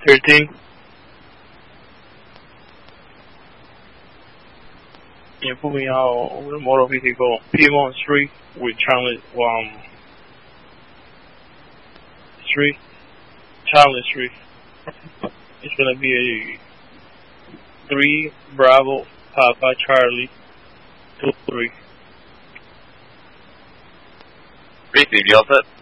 13. And moving out over the motor vehicle Piedmont Street with Charlie Street. It's gonna be a 3 Bravo Papa Charlie 23. Received, you all set?